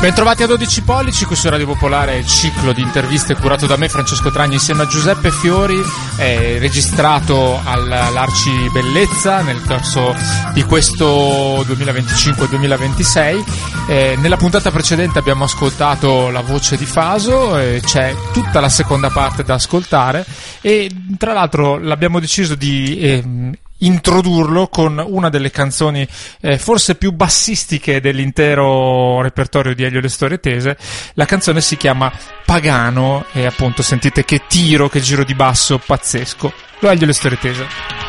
Bentrovati a 12 pollici, qui su Radio Popolare, il ciclo di interviste curato da me, Francesco Tragni, insieme a Giuseppe Fiori, registrato all'Arci Bellezza nel corso di questo 2025-2026. Nella puntata precedente abbiamo ascoltato la voce di Faso, c'è tutta la seconda parte da ascoltare e tra l'altro l'abbiamo deciso di introdurlo con una delle canzoni forse più bassistiche dell'intero repertorio di Elio e le Storie Tese. La canzone si chiama Pagano e appunto sentite che tiro, che giro di basso pazzesco. Lo Elio e le Storie Tese.